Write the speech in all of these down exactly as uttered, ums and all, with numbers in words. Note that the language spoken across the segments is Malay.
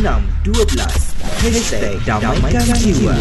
enam dua belas Hashtag Damaikan Jiwa.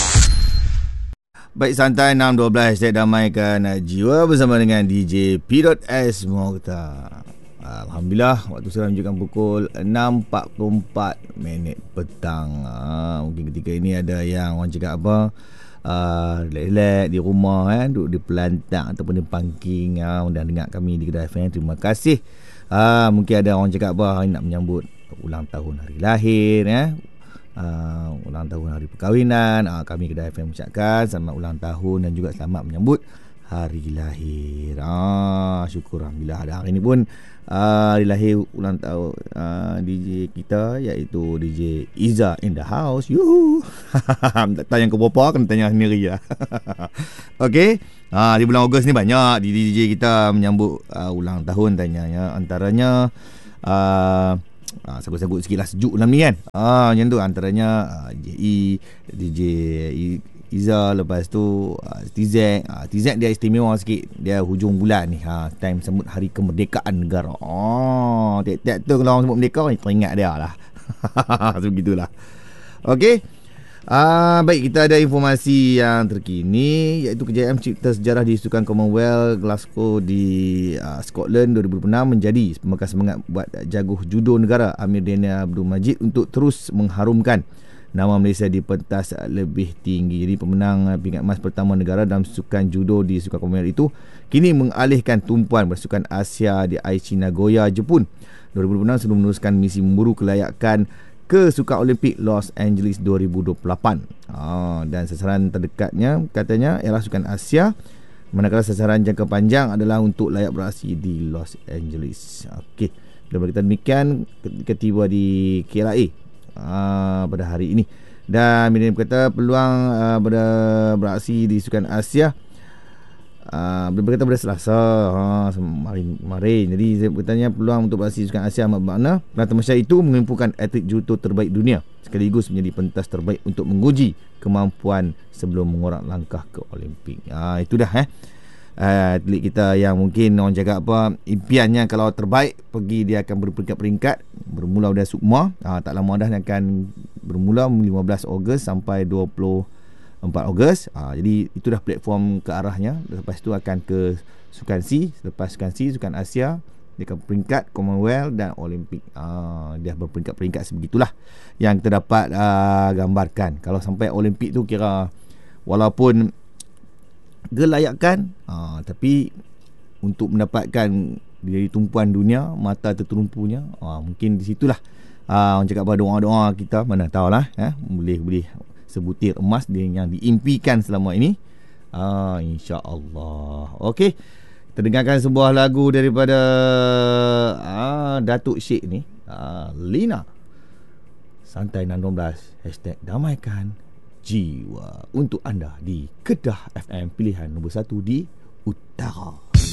Baik, santai enam dua belas Hashtag Damaikan Jiwa bersama dengan D J P S Mokhtar. Alhamdulillah, waktu sekarang menunjukkan pukul enam empat puluh empat minit petang. ha, Mungkin ketika ini ada yang orang cakap apa, uh, relax di rumah, eh, duduk di pelantak ataupun di parking, uh, dan dengar kami di Kedah F M. Terima kasih. uh, Mungkin ada orang cakap apa, hari nak menyambut ulang tahun hari lahir, eh. Uh, ulang tahun hari perkahwinan, uh, kami Kedah F M ucapkan selamat ulang tahun dan juga selamat menyambut hari lahir. Ah, syukur Alhamdulillah. Ada hari ini pun uh, hari lahir ulang tahun uh, D J kita, iaitu D J Iza in the house. Yuhu. Tak tahu yang ke berapa, kena tanya sendiri lah. Okey. Ha, di bulan Ogos ni banyak D J kita menyambut uh, ulang tahun tanyanya. Antaranya uh, Ah, sabut-sabut sikit lah, sejuk dalam ni kan. Ah, macam tu antaranya ah, D J E, D J Iza, lepas tu ah, T Z. ah, T Z dia istimewa sikit, dia hujung bulan ni, ha, time sambut hari kemerdekaan negara. Oh, tiap-tiap tu kalau orang sebut merdeka, teringat dia lah. So begitulah. Okey. Ah, baik, kita ada informasi yang terkini, iaitu kejayaan cipta sejarah di Sukan Commonwealth Glasgow di uh, Scotland dua ribu dua puluh enam menjadi pembekal semangat buat jaguh judo negara Amir Daniel Abdul Majid untuk terus mengharumkan nama Malaysia di pentas lebih tinggi. Jadi pemenang pingat emas pertama negara dalam sukan judo di Sukan Commonwealth itu kini mengalihkan tumpuan bersukan Asia di Aichi Nagoya, Jepun dua ribu dua puluh enam sebelum meneruskan misi memburu kelayakan ke Sukan Olimpik Los Angeles dua ribu dua puluh lapan. Ha, dan sasaran terdekatnya katanya ialah Sukan Asia, manakala sasaran jangka panjang adalah untuk layak beraksi di Los Angeles. Okey, daripada kita demikian ketika tiba di K L A ha, pada hari ini. Dan Miriam berkata peluang uh, pada beraksi di Sukan Asia Uh, berkata pada Selasa ha, kemarin, kemarin. Jadi saya bertanya peluang untuk beraksi Sukan Asia amat bermakna kerana Malaysia itu mengumpulkan atlet judo terbaik dunia sekaligus menjadi pentas terbaik untuk menguji kemampuan sebelum mengorak langkah ke Olimpik. Ha, itu dah eh uh, atlet kita yang mungkin orang cakap apa, impiannya kalau terbaik pergi dia akan berperingkat-peringkat, bermula dari Sukma. Ha, tak lama dah akan bermula lima belas Ogos sampai dua puluh empat Ogos. Ha, jadi itu dah platform ke arahnya. Lepas tu akan ke Sukan C, lepas Sukan C, Sukan Asia, dia akan peringkat Commonwealth dan Olimpik. Ha, dia berperingkat-peringkat sebegitulah yang kita dapat uh, gambarkan. Kalau sampai Olimpik tu kira walaupun gelayakan, ha, tapi untuk mendapatkan dari tumpuan dunia, mata terterumpunya, ha, mungkin di situlah ha, orang cakap apa, doa-doa kita mana tahulah eh, boleh-boleh sebutir emas dia yang diimpikan selama ini. Ah, insya-Allah. Okey. Kita dengarkan sebuah lagu daripada ah, Datuk Syed ni, ah, Lina. Santai enam dua belas Hashtag Damaikan Jiwa untuk anda di Kedah F M, pilihan nombor satu di Utara.